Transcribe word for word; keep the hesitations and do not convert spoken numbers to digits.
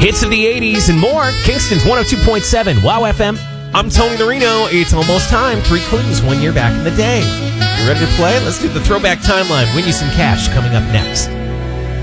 Hits of the eighties and more. Kingston's one oh two point seven Wow F M. I'm Tony Marino. It's almost time. Three clues one year back in the day. You ready to play? Let's do the throwback timeline. Win you some cash coming up next.